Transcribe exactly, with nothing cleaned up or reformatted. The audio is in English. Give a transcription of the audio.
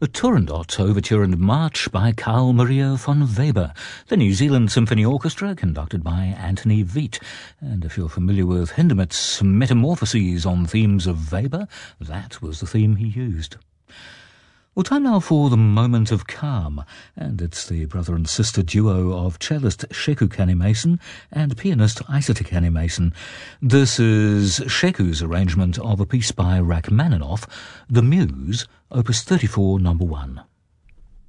The Turandot Overture and March by Carl Maria von Weber, the New Zealand Symphony Orchestra conducted by Anthony Veet. And if you're familiar with Hindemith's Metamorphoses on themes of Weber, that was the theme he used. Well, time now for the moment of calm, and it's the brother and sister duo of cellist Sheku Kanneh-Mason and pianist Isata Kanneh-Mason. This is Sheku's arrangement of a piece by Rachmaninoff, The Muse, Opus thirty-four, number one.